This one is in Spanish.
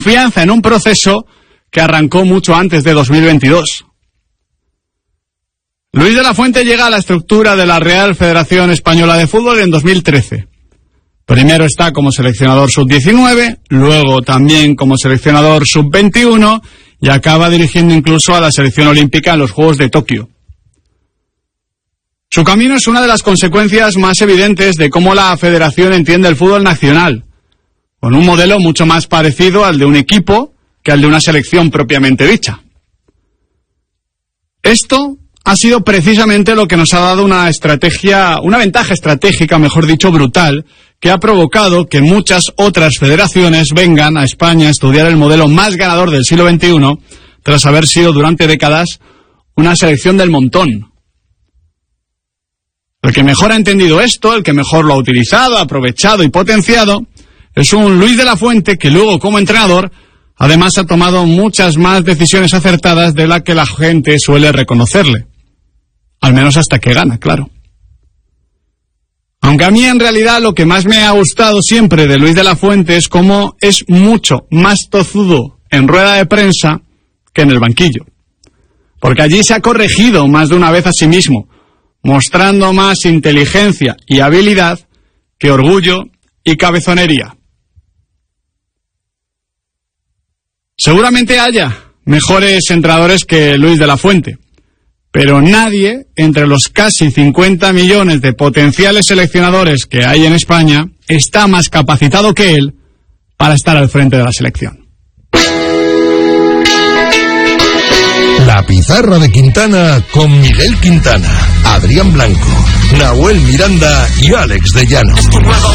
confianza en un proceso que arrancó mucho antes de 2022. Luis de la Fuente llega a la estructura de la Real Federación Española de Fútbol en 2013. Primero está como seleccionador sub-19, luego también como seleccionador sub-21 y acaba dirigiendo incluso a la selección olímpica en los Juegos de Tokio. Su camino es una de las consecuencias más evidentes de cómo la federación entiende el fútbol nacional, con un modelo mucho más parecido al de un equipo que al de una selección propiamente dicha. Esto ha sido precisamente lo que nos ha dado una ventaja estratégica, mejor dicho, brutal, que ha provocado que muchas otras federaciones vengan a España a estudiar el modelo más ganador del siglo XXI, tras haber sido durante décadas una selección del montón. El que mejor ha entendido esto, el que mejor lo ha utilizado, aprovechado y potenciado, es un Luis de la Fuente que luego, como entrenador, además ha tomado muchas más decisiones acertadas de las que la gente suele reconocerle. Al menos hasta que gana, claro. Aunque a mí en realidad lo que más me ha gustado siempre de Luis de la Fuente es cómo es mucho más tozudo en rueda de prensa que en el banquillo. Porque allí se ha corregido más de una vez a sí mismo, mostrando más inteligencia y habilidad que orgullo y cabezonería. Seguramente haya mejores entrenadores que Luis de la Fuente, pero nadie entre los casi 50 millones de potenciales seleccionadores que hay en España está más capacitado que él para estar al frente de la selección. La pizarra de Quintana con Miguel Quintana, Adrián Blanco, Nahuel Miranda y Alex de Llano.